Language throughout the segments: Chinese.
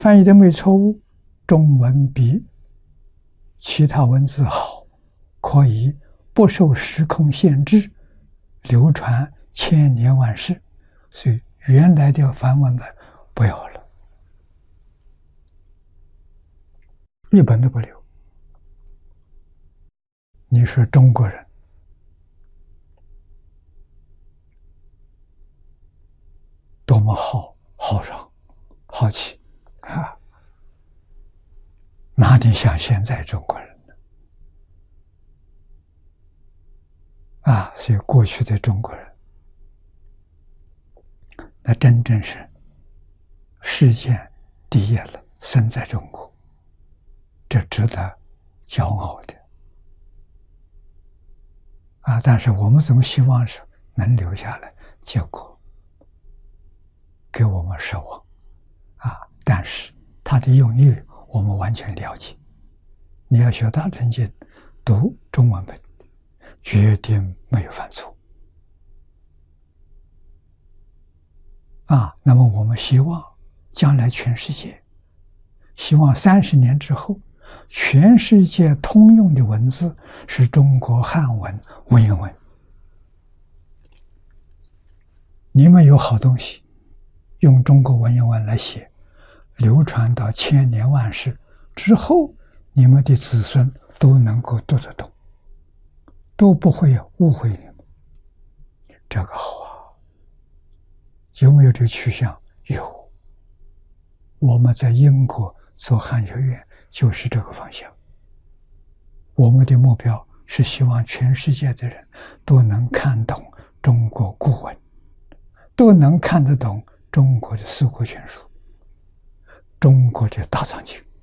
翻译的没错误，中文比其他文字好，可以不受时空限制，流传千年万世。所以原来的梵文本不要了，一本都不留。你说中国人多么好让好奇啊！哪里像现在中国人呢？啊，所以过去的中国人，那真正是世界第一了，生在中国，这值得骄傲的啊！但是我们总希望是能留下来，结果给我们失望啊！但是他的用意我们完全了解。你要学大乘经，读中文本，绝对没有犯错啊！那么我们希望将来全世界，希望30年之后，全世界通用的文字是中国汉文、文言文。你们有好东西，用中国文言文来写，流传到千年万世之后，你们的子孙都能够读得懂，都不会误会你们。这个好啊！有没有这个趋向？有。我们在英国做汉学院就是这个方向。我们的目标是希望全世界的人都能看懂中国古文，都能看得懂中国的四库全书，中国的大藏经。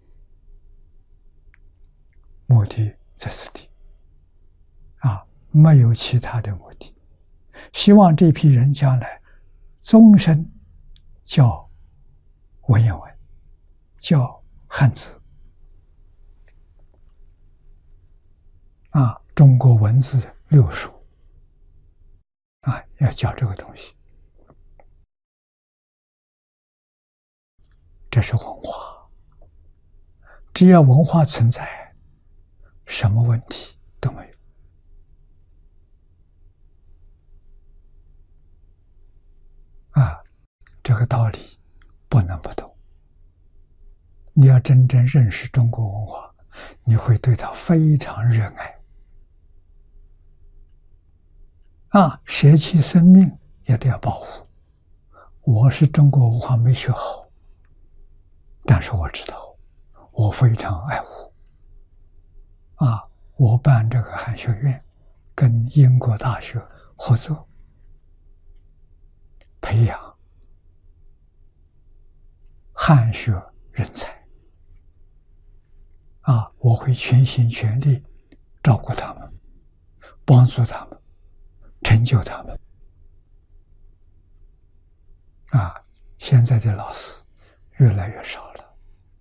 目的在此地啊，没有其他的目的。希望这批人将来终身教文言文，教汉字啊，中国文字6书啊，要教这个东西。这是文化，只要文化存在，什么问题都没有啊！这个道理不能不懂。你要真正认识中国文化，你会对它非常热爱啊！舍弃生命也得要保护。我是中国文化没学好，但是我知道，我非常爱护啊！我办这个汉学院，跟英国大学合作，培养汉学人才啊！我会全心全力照顾他们，帮助他们，成就他们啊！现在的老师越来越少了，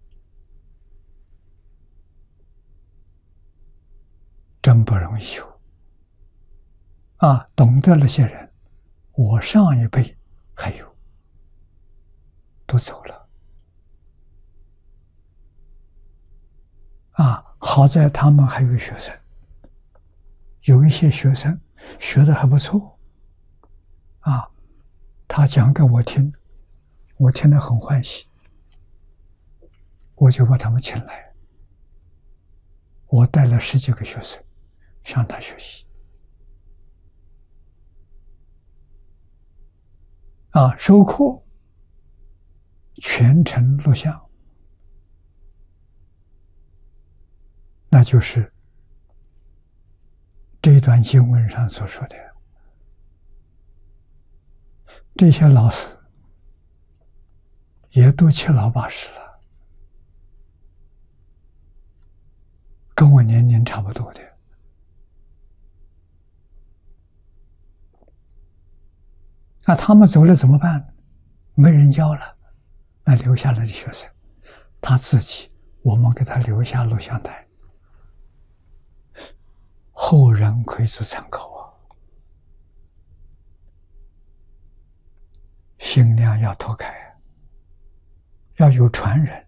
真不容易有啊！懂得那些人，我上一辈还有，都走了啊！好在他们还有学生，有一些学生学得还不错啊，他讲给我听，我听得很欢喜，我就把他们请来，我带了10几个学生向他学习啊，授课全程录像，那就是这一段经文上所说的，这些老师也都7老80了，跟我年龄差不多的。那他们走了怎么办？没人教了，那留下来的学生，他自己，我们给他留下录像带，后人可以做参考啊。心量要拓开，要有传人。